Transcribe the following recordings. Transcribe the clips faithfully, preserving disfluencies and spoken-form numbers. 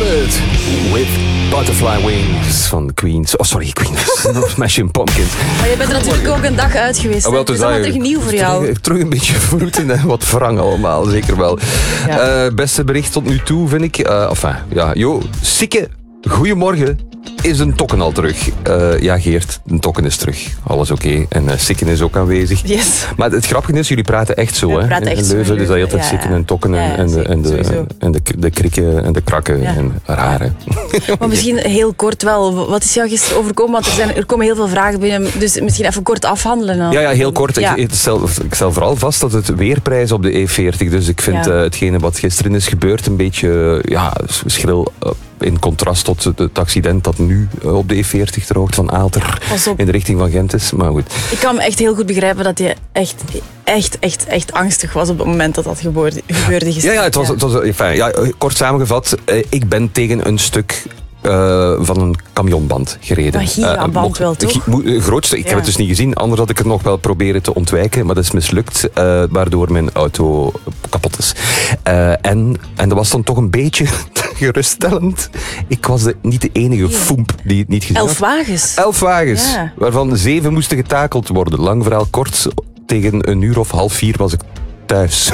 Good with Butterfly Wings van Queens. Oh, sorry, Queens. Smashing Pumpkins. Maar je bent er natuurlijk ook een dag uit geweest. Oh, wel, het is allemaal terug nieuw voor jou. Terug, terug een beetje vroeten en wat wrang allemaal, zeker wel. Ja. Uh, beste bericht tot nu toe, vind ik. Uh, enfin, ja, jo, Sikke, goedemorgen. Is een tokken al terug? Uh, ja, Geert, een tokken is terug. Alles oké. Okay. En uh, Sikken is ook aanwezig. Yes. Maar het grappige is, jullie praten echt zo. Ja, hè? praten echt in Leuven, zo in dus dat je altijd ja, Sikken ja. en tokken ja, ja, en, de, en, de, en de, de krikken en de krakken ja. en raren. Maar misschien heel kort wel. Wat is jou gisteren overkomen? Want er, zijn, er komen heel veel vragen binnen. Dus misschien even kort afhandelen. Dan. Ja, ja, heel kort. Ja. Ik, ik, stel, ik stel vooral vast dat het weerprijs op de E veertig. Dus ik vind ja. uh, hetgene wat gisteren is gebeurd een beetje ja, schril. Uh, in contrast tot het accident dat nu op de E veertig ter hoogte van Aalter in de richting van Gent is. Maar goed. Ik kan me echt heel goed begrijpen dat je echt, echt, echt, echt angstig was op het moment dat dat gebeurde. gebeurde ja, ja, het was, het was enfin, ja, kort samengevat. Ik ben tegen een stuk Uh, van een camionband gereden. Maar gigaband uh, wel, toch? De grootste. Ik ja. heb het dus niet gezien. Anders had ik het nog wel proberen te ontwijken. Maar dat is mislukt. Uh, waardoor mijn auto kapot is. Uh, en, en dat was dan toch een beetje geruststellend. Ik was de, niet de enige ja. foemp die het niet gezien Elf had. wagens. Elf wagens. Ja. Waarvan zeven moesten getakeld worden. Lang verhaal kort. Tegen een uur of half vier was ik thuis.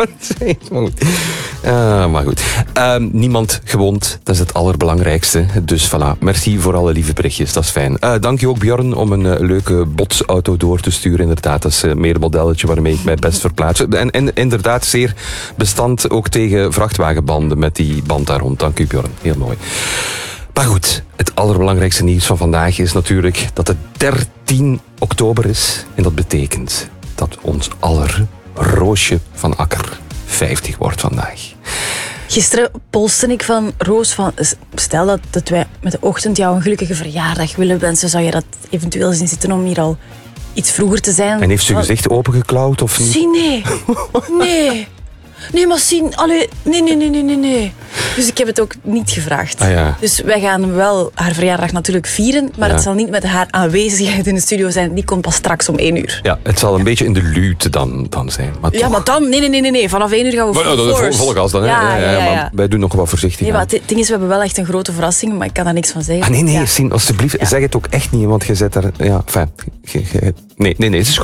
uh, maar goed. Uh, niemand gewond, dat is het allerbelangrijkste. Dus voilà, merci voor alle lieve berichtjes, dat is fijn. Uh, dank je ook, Bjorn, om een uh, leuke botsauto door te sturen. Inderdaad, dat is uh, meer een modelletje waarmee ik mij best verplaats. En, en inderdaad, zeer bestand ook tegen vrachtwagenbanden met die band daar rond. Dank u, Bjorn. Heel mooi. Maar goed, het allerbelangrijkste nieuws van vandaag is natuurlijk dat het dertien oktober is. En dat betekent dat ons aller Roosje van Akker vijftig wordt vandaag. Gisteren polste ik van Roos van... Stel dat, dat wij met de ochtend jou een gelukkige verjaardag willen wensen, zou je dat eventueel zien zitten om hier al iets vroeger te zijn? En heeft ze gezicht opengeklauwd of niet? Zie, nee. Nee. Nee, maar zien... Allee, nee, nee, nee, nee, nee, nee. Dus ik heb het ook niet gevraagd. Ah, ja. Dus wij gaan wel haar verjaardag natuurlijk vieren, maar ja. het zal niet met haar aanwezigheid in de studio zijn. Die komt pas straks om één uur. Ja, het zal een ja. beetje in de luwte dan, dan zijn. Maar ja, toch. maar dan... Nee, nee, nee, nee, nee. Vanaf één uur gaan we maar, full no, force. Vol gas dan, hè? Ja, ja, ja, ja, maar wij doen nog wel voorzichtig. Nee, maar het ding is, we hebben wel echt een grote verrassing, maar ik kan daar niks van zeggen. Ah, nee, nee, ja. Sien, alsjeblieft, ja. zeg het ook echt niet, want je zet daar... Ja, fijn. Nee, nee, nee, het is goed.